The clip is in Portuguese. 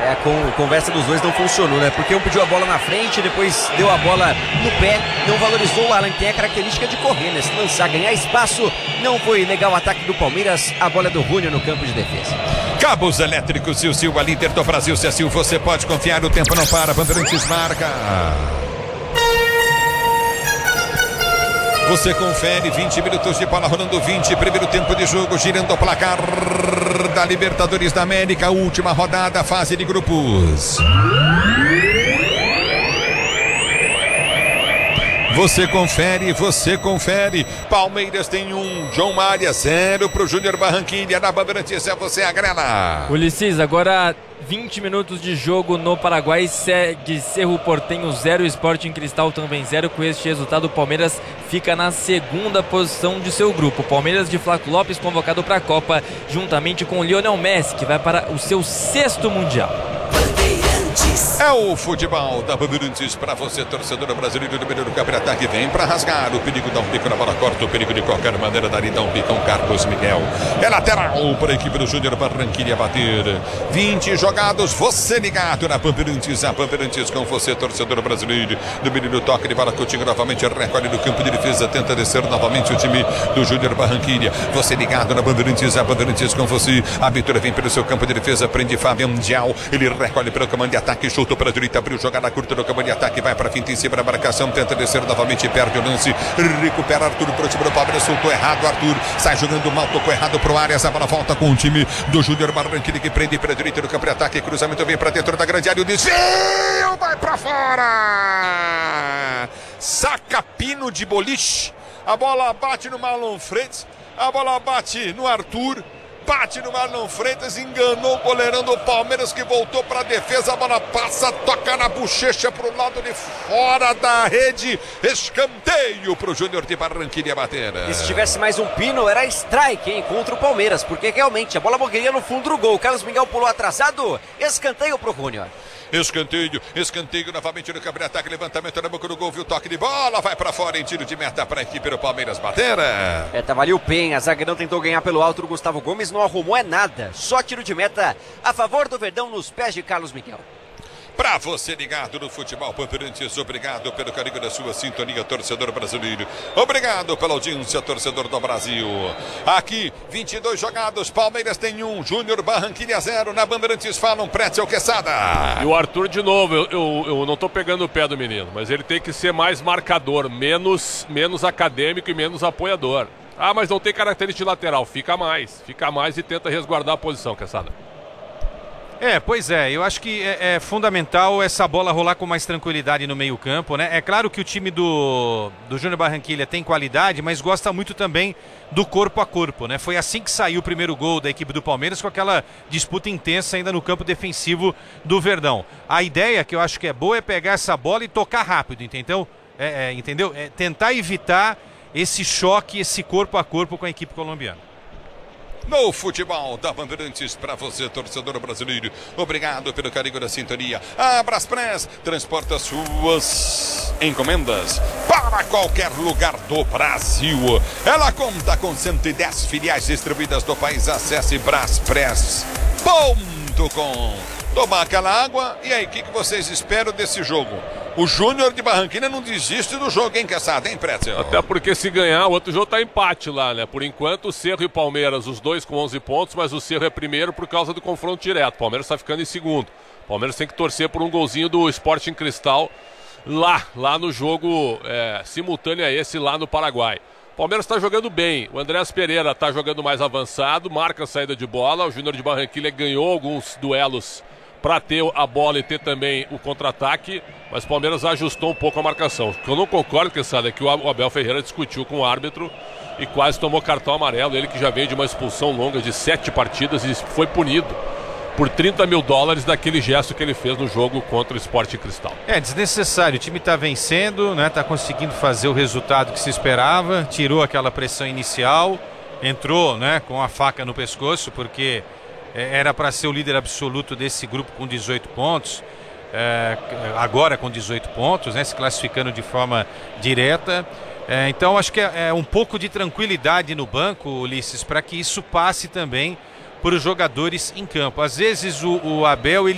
Com conversa dos dois não funcionou, né? Porque um pediu a bola na frente, depois deu a bola no pé, não valorizou o Alan, que tem a característica de correr, né? Se lançar, ganhar espaço, não foi legal o ataque do Palmeiras, a bola é do Júnior no campo de defesa. Cabos elétricos Sil, a líder do Brasil, Sil, você pode confiar, o tempo não para, Bandeirantes marca. Você confere, 20 minutos de bola rolando, 20, primeiro tempo de jogo, girando o placar da Libertadores da América, última rodada, fase de grupos. Você confere. Palmeiras tem 1, João Maria 0 pro Júnior Barranquilla. Na Bandeirantes é você, a grana. Ulisses, agora 20 minutos de jogo no Paraguai, segue Cerro Porteño 0, Sporting Cristal também 0. Com este resultado, o Palmeiras fica na segunda posição de seu grupo. Palmeiras de Flávio Lopes convocado para a Copa, juntamente com Lionel Messi, que vai para o seu 6º Mundial. É o futebol da Bandeirantes para você, torcedor brasileiro do primeiro contra-ataque, vem para rasgar, o perigo dá um pico na bola, corta o perigo de qualquer maneira, dali dá um picão, Carlos Miguel. É lateral para a equipe do Júnior Barranquilla bater. 20 jogados, você ligado na Bandeirantes, a Bandeirantes com você, torcedor brasileiro do menino toque de bola, Coutinho novamente recolhe no campo de defesa, tenta descer novamente o time do Júnior Barranquilla. Você ligado na Bandeirantes, a Bandeirantes com você, a vitória vem pelo seu campo de defesa, prende Fábio Mundial, ele recolhe pelo comando de ataque, chutou para a direita, abriu jogada curta no campo de ataque, vai para finta em cima da marcação, tenta descer novamente, perde o lance, recupera Arthur para o time do Palmeiras, soltou errado, Arthur sai jogando mal, tocou errado pro Arias, a bola volta com o time do Júnior Barranquilla, que prende para a direita no campo de ataque, cruzamento vem para dentro da grande área, o desvio vai para fora, saca pino de boliche, a bola bate no Marlon Freitas, a bola bate no Arthur, bate no Marlon Freitas, enganou o goleirão do Palmeiras, que voltou para a defesa, a bola passa, toca na bochecha para o lado de fora da rede, escanteio para o Júnior de Barranquilla bater. E se tivesse mais um pino, era strike, hein, contra o Palmeiras, porque realmente a bola morreria no fundo do gol. O Carlos Miguel pulou atrasado, escanteio para o Júnior. Escanteio novamente no campo de ataque, levantamento na boca do gol, viu o toque de bola, vai pra fora em tiro de meta pra equipe do Palmeiras bater. Tava ali o Penha, zagueirão tentou ganhar pelo alto do Gustavo Gomes, não arrumou nada, só tiro de meta a favor do Verdão nos pés de Carlos Miguel. Pra você ligado no futebol Bandeirantes, obrigado pelo carinho da sua sintonia, torcedor brasileiro. Obrigado pela audiência, torcedor do Brasil. Aqui, 22 jogados, Palmeiras tem 1, Júnior Barranquilla 0. Na Bandeirantes falam Pretzel Quesada. E o Arthur de novo, eu não tô pegando o pé do menino, mas ele tem que ser mais marcador, menos acadêmico e menos apoiador. Ah, mas não tem característica de lateral, fica mais e tenta resguardar a posição, Quesada. Pois é, eu acho que é fundamental essa bola rolar com mais tranquilidade no meio campo, né? É claro que o time do Júnior Barranquilla tem qualidade, mas gosta muito também do corpo a corpo, né? Foi assim que saiu o primeiro gol da equipe do Palmeiras, com aquela disputa intensa ainda no campo defensivo do Verdão. A ideia, que eu acho que é boa, é pegar essa bola e tocar rápido, entendeu? Entendeu? Tentar evitar esse choque, esse corpo a corpo com a equipe colombiana. No futebol da Bandeirantes, para você, torcedor brasileiro, obrigado pelo carinho da sintonia. A Braspress transporta suas encomendas para qualquer lugar do Brasil. Ela conta com 110 filiais distribuídas no país. Acesse braspress.com. Tomar aquela água. E aí, o que vocês esperam desse jogo? O Júnior de Barranquilla não desiste do jogo, hein, Quesada, hein, Pretzel? Até porque se ganhar, o outro jogo tá empate lá, né? Por enquanto, o Cerro e o Palmeiras, os dois com 11 pontos, mas o Cerro é primeiro por causa do confronto direto. O Palmeiras tá ficando em segundo. O Palmeiras tem que torcer por um golzinho do Sporting Cristal lá no jogo simultâneo a esse lá no Paraguai. O Palmeiras está jogando bem, o Andrés Pereira está jogando mais avançado, marca a saída de bola, o Júnior de Barranquilla ganhou alguns duelos para ter a bola e ter também o contra-ataque, mas o Palmeiras ajustou um pouco a marcação. O que eu não concordo, Quesada, é que o Abel Ferreira discutiu com o árbitro e quase tomou cartão amarelo, ele que já veio de uma expulsão longa de 7 partidas e foi punido por $30 mil daquele gesto que ele fez no jogo contra o Sporting Cristal. Desnecessário, o time está vencendo, né? Tá conseguindo fazer o resultado que se esperava, tirou aquela pressão inicial, entrou, né, com a faca no pescoço, porque era para ser o líder absoluto desse grupo com 18 pontos, agora com 18 pontos, né, se classificando de forma direta. Então acho que é um pouco de tranquilidade no banco, Ulisses, para que isso passe também para os jogadores em campo. Às vezes o Abel